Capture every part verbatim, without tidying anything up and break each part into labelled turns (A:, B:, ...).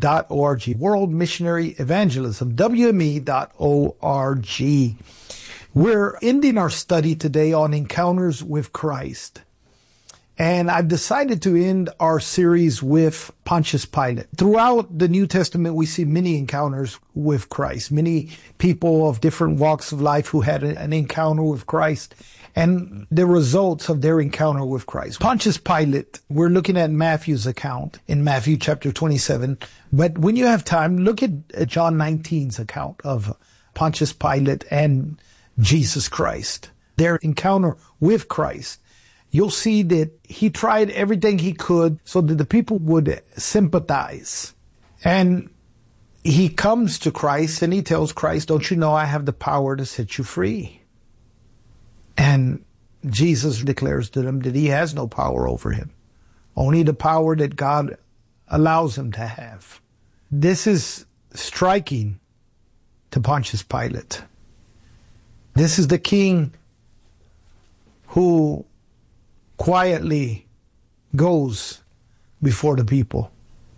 A: dot org. World Missionary Evangelism, W M E dot org. We're ending our study today on encounters with Christ. And I've decided to end our series with Pontius Pilate. Throughout the New Testament, we see many encounters with Christ, many people of different walks of life who had an encounter with Christ and the results of their encounter with Christ. Pontius Pilate, we're looking at Matthew's account in Matthew chapter twenty-seven. But when you have time, look at John nineteen's account of Pontius Pilate and Jesus Christ, their encounter with Christ. You'll see that he tried everything he could so that the people would sympathize. And he comes to Christ and he tells Christ, don't you know I have the power to set you free? And Jesus declares to them that he has no power over him, only the power that God allows him to have. This is striking to Pontius Pilate. This is the king who quietly goes before the people.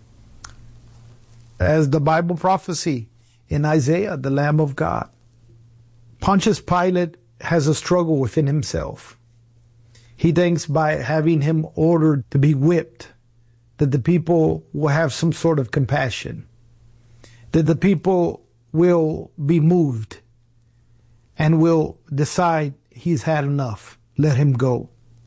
A: As the Bible prophecy in Isaiah, the Lamb of God. Pontius Pilate has a struggle within himself. He thinks by having him ordered to be whipped, that the people will have some sort of compassion, that the people will be moved and will decide he's had enough, let him go.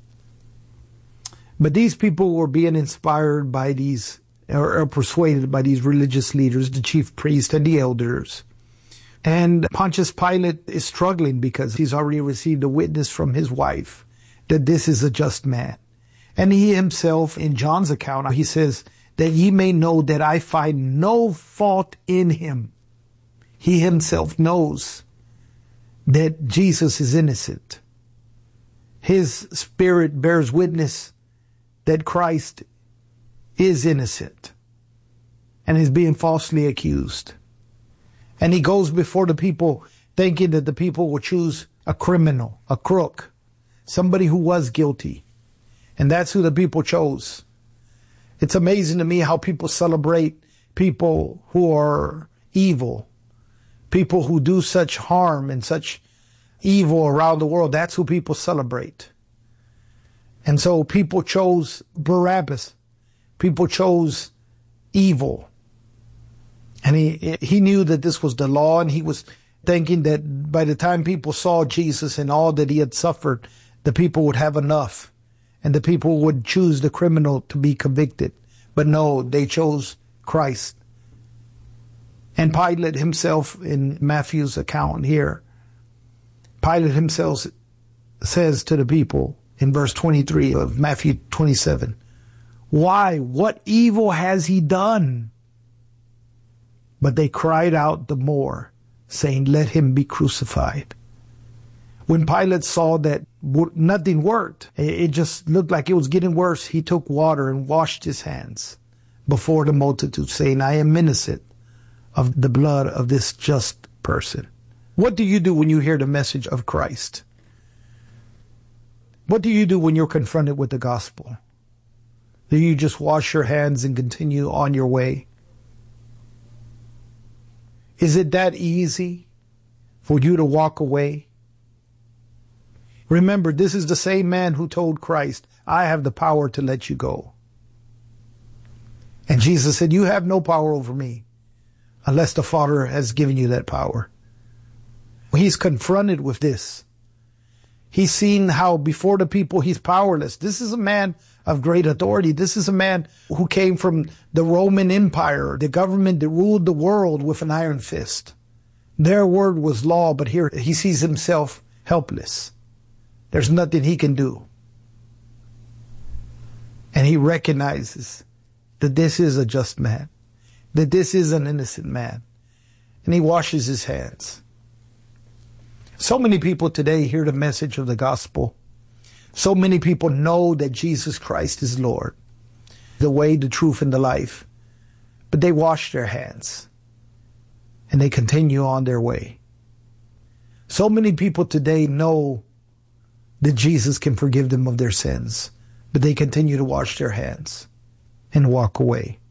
A: But these people were being inspired by these, or, or persuaded by these religious leaders, the chief priests and the elders. And Pontius Pilate is struggling because he's already received a witness from his wife that this is a just man. And he himself, in John's account, he says that ye may know that I find no fault in him. He himself knows that Jesus is innocent. His spirit bears witness that Christ is innocent and is being falsely accused. And he goes before the people thinking that the people will choose a criminal, a crook, somebody who was guilty. And that's who the people chose. It's amazing to me how people celebrate people who are evil, people who do such harm and such evil around the world. That's who people celebrate. And so people chose Barabbas. People chose evil. And he he knew that this was the law, and he was thinking that by the time people saw Jesus and all that he had suffered, the people would have enough, and the people would choose the criminal to be convicted. But no, they chose Christ. And Pilate himself, in Matthew's account here, Pilate himself says to the people, in verse twenty-three of Matthew twenty-seven, why? What evil has he done? But they cried out the more, saying, let him be crucified. When Pilate saw that nothing worked, it just looked like it was getting worse, he took water and washed his hands before the multitude, saying, I am innocent of the blood of this just person. What do you do when you hear the message of Christ? What do you do when you're confronted with the gospel? Do you just wash your hands and continue on your way? Is it that easy for you to walk away? Remember, this is the same man who told Christ, I have the power to let you go. And Jesus said, you have no power over me unless the Father has given you that power. He's confronted with this. He's seen how before the people he's powerless. This is a man of great authority. This is a man who came from the Roman Empire, the government that ruled the world with an iron fist. Their word was law, but here he sees himself helpless. There's nothing he can do. And he recognizes that this is a just man, that this is an innocent man. And he washes his hands. So many people today hear the message of the gospel. So many people know that Jesus Christ is Lord, the way, the truth, and the life. But they wash their hands and they continue on their way. So many people today know that Jesus can forgive them of their sins, but they continue to wash their hands and walk away.